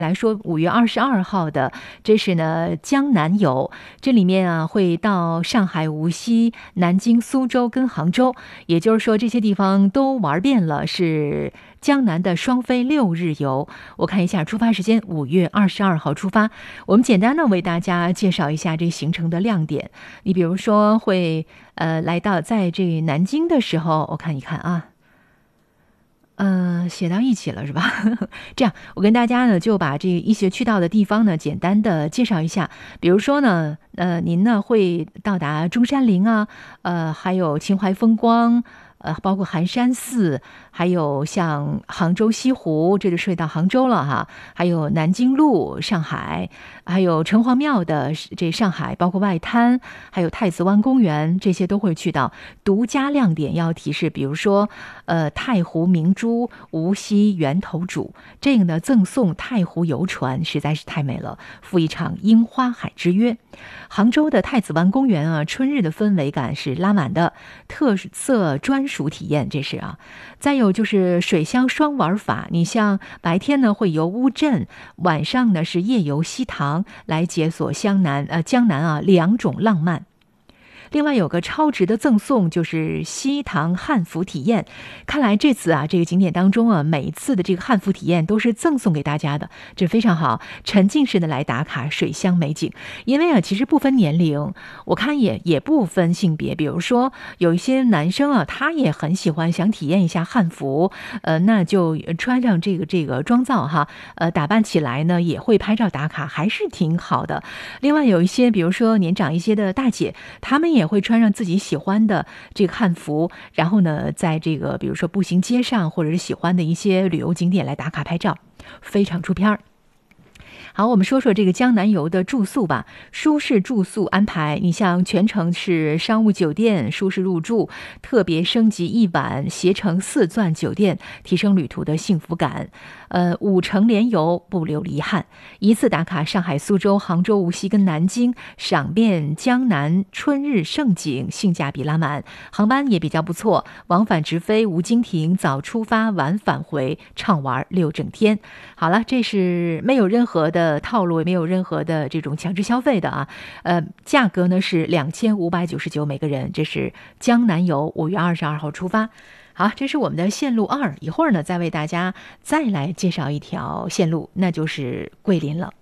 来说5月22号的，这是呢江南游，这里面啊会到上海、无锡、南京、苏州跟杭州，也就是说这些地方都玩遍了，是江南的双飞6日游。我看一下出发时间，5月22号出发。我们简单的为大家介绍一下这行程的亮点。你比如说会来到在这南京的时候，我看一看啊。写到一起了是吧？这样，我跟大家呢就把这一些去到的地方呢简单的介绍一下。比如说呢，您呢会到达中山陵啊，还有秦淮风光，包括寒山寺，还有像杭州西湖，这就睡到杭州了哈。还有南京路，上海，还有城隍庙的这上海，包括外滩，还有太子湾公园，这些都会去到。独家亮点要提示，比如说，太湖明珠、无锡源头煮，这个呢赠送太湖游船，实在是太美了，赴一场樱花海之约。杭州的太子湾公园啊，春日的氛围感是拉满的，特色专属体验，这是啊。再有就是水乡双玩法，你像白天呢会游乌镇，晚上呢是夜游西塘，来解锁江南啊两种浪漫。另外有个超值的赠送，就是西塘汉服体验。看来这次啊，这个景点当中啊，每一次的这个汉服体验都是赠送给大家的，这非常好，沉浸式的来打卡水乡美景。因为啊，其实不分年龄，我看也不分性别。比如说有一些男生啊，他也很喜欢想体验一下汉服，那就穿上这个妆造哈，打扮起来呢也会拍照打卡，还是挺好的。另外有一些，比如说年长一些的大姐，他们也会穿上自己喜欢的这个汉服，然后呢，在这个比如说步行街上，或者是喜欢的一些旅游景点来打卡拍照，非常出片儿。好，我们说说这个江南游的住宿吧。舒适住宿安排，你像全程是商务酒店，舒适入住，特别升级一晚携程4钻酒店，提升旅途的幸福感。5城联游，不留遗憾。一次打卡上海、苏州、杭州、无锡跟南京，赏遍江南春日盛景，性价比拉满。航班也比较不错，往返直飞，无经停，早出发，晚返回，畅玩6整天。好了，这是没有任何的套路，也没有任何的这种强制消费的啊。价格呢是2599每个人，这是江南游5月22号出发。好，这是我们的线路2，一会儿呢再为大家再来介绍一条线路，那就是桂林了。